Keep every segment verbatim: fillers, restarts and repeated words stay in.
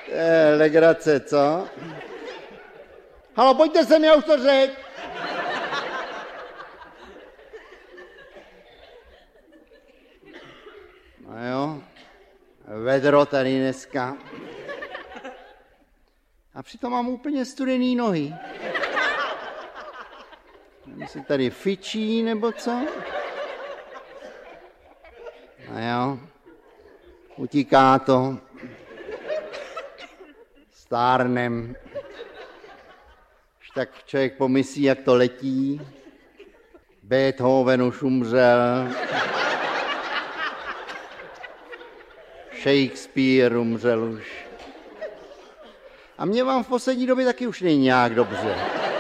Je, legrace, co? Halo, pojďte sem, já už to řek. No jo, vedro tady dneska. A přitom mám úplně studený nohy. Jestli tady fičí, nebo co? A jo, utíká to. Stárnem. Už tak člověk pomyslí, jak to letí. Beethoven už umřel. Shakespeare umřel už. A mě vám v poslední době taky už není nějak dobře.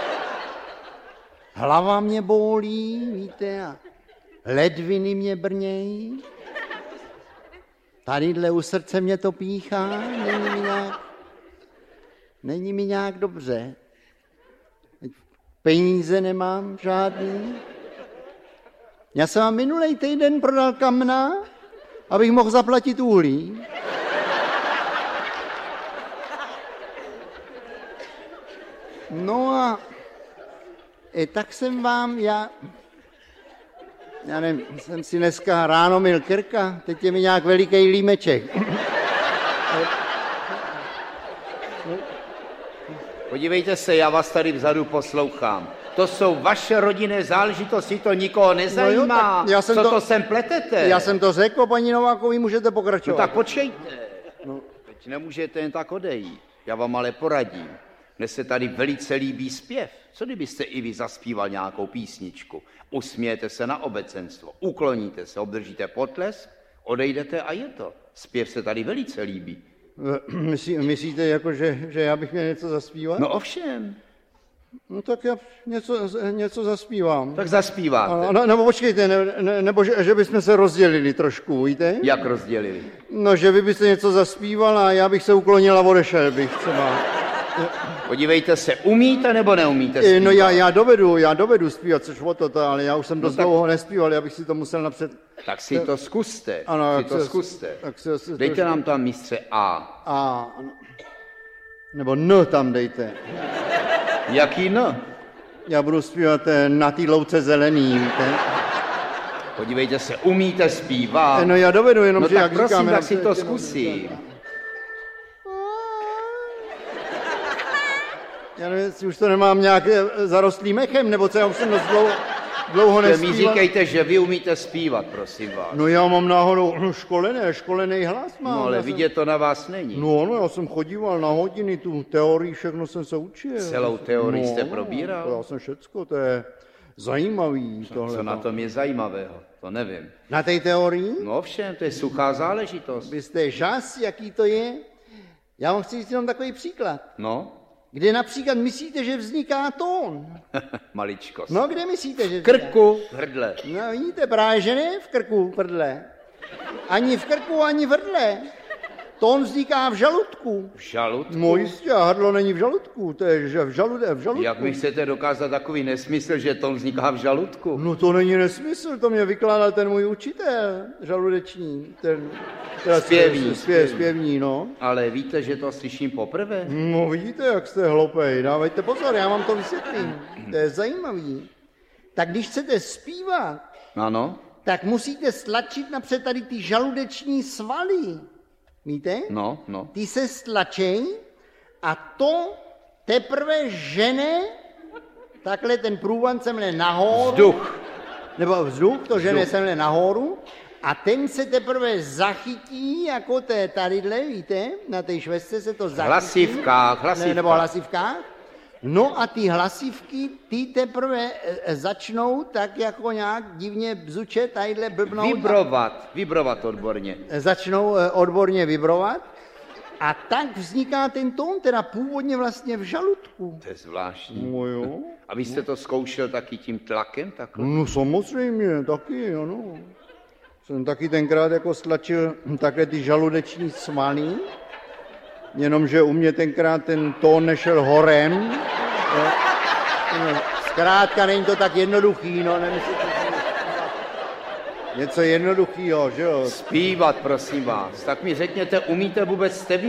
Hlava mě bolí, víte, a ledviny mě brnějí. Tadyhle u srdce mě to píchá, není mi nějak, není mi nějak dobře. Peníze nemám žádný. Já jsem vám minulej týden prodal kamna, abych mohl zaplatit uhlí. No a i tak jsem vám, já, já nevím, jsem si dneska ráno myl krka, teď je mi nějak veliký límeček. Podívejte se, já vás tady vzadu poslouchám. To jsou vaše rodinné záležitosti, to nikoho nezajímá. No jo, co to, to sem pletete? Já jsem to řekl, paní Novákový, můžete pokračovat. No tak počkejte. No. Teď nemůžete jen tak odejít. Já vám ale poradím. Mně se tady velice líbí zpěv. Co kdybyste i vy zaspíval nějakou písničku? Usmějete se na obecenstvo, ukloníte se, obdržíte potlesk, odejdete a je to. Zpěv se tady velice líbí. Myslí, myslíte, jako, že, že já bych měl něco zaspívat? No ovšem. No tak já něco, něco zaspívám. Tak zaspíváte. A, no, nebo počkejte, ne, ne, nebo že, že bychom se rozdělili trošku, víte? Jak rozdělili? No, že vy byste něco zaspíval a já bych se uklonil a odešel bych třeba. Podívejte se, umíte nebo neumíte zpívat? No já, já dovedu, já dovedu zpívat, což o to, ale já už jsem dost no tak... dlouho nespíval, já bych si to musel napřed... Tak si to zkuste, ano, si to se, zkuste. Tak se, se, dejte to... nám tam mistře A. A, nebo N tam dejte. Jaký N? Já budu zpívat Na té louce zelený, víte? Podívejte se, umíte zpívat? No já dovedu, jenom, no že tak jak prosím, říkám... tak si to zkusím. Já nevím, jestli už to nemám nějak zarostlý mechem, nebo co, já už jsem dost dlouho, dlouho nespíval. Mi říkejte, že vy umíte zpívat, prosím vás. No já mám náhodou školené, školený hlas mám. No ale já vidět jsem... to na vás není. No, no, já jsem chodíval na hodiny, tu teorii, všechno jsem se učil. Celou teorii no, jste probíral? To já jsem všecko, to je zajímavý. Co, tohle, co na tom je zajímavého, to nevím. Na té teorii? No ovšem, to je suchá záležitost. Vy jste žas, jaký to je? Já vám chci říct jenom takový příklad. No? Kde například myslíte, že vzniká tón? Maličkost. No, kde myslíte, že vzniká? V krku, v hrdle. No, vidíte, právě, že ne v krku, v hrdle. Ani v krku, ani v hrdle. Tón vzniká v žaludku. V žaludku? No jistě, a hrdlo není v žaludku, to je v, žalude, v žaludku. Jak mi chcete dokázat takový nesmysl, že tón vzniká v žaludku? No to není nesmysl, to mě vykládal ten můj učitel, žaludeční, ten... Zpěvní. Zpěv, zpěvní, no. Ale víte, že to slyším poprvé? No vidíte, jak jste hloupej, dávajte pozor, já vám to vysvětlím, to je zajímavý. Tak když chcete zpívat, ano, tak musíte stlačit napřed tady ty žaludeční svaly. Víte? No, no. Ty se stlačej a to teprve žene, takhle ten průvan se mne nahoru. Vzduch. Nebo vzduch, to žene se mne nahoru a ten se teprve zachytí, jako té tadyhle, víte, na té švestce se to zachytí. Hlasivkách, hlasivkách. Ne, nebo hlasivkách. No a ty hlasivky, ty teprve e, začnou tak jako nějak divně bzučet, tadyhle blbnout. Vibrovat, vibrovat odborně. Začnou e, odborně vibrovat a tak vzniká ten tón, teda původně vlastně v žaludku. To je zvláštní. No jo. A vy jste to zkoušel taky tím tlakem? Takhle? No samozřejmě, taky, ano. Jsem taky tenkrát jako stlačil takhle ty žaludeční svaly. Jenomže u mě tenkrát ten tón nešel horem. Zkrátka není to tak jednoduchý, no, nemyslíte si. Něco jednoduchýho, že jo? Zpívat, prosím vás. Tak mi řekněte, umíte vůbec jste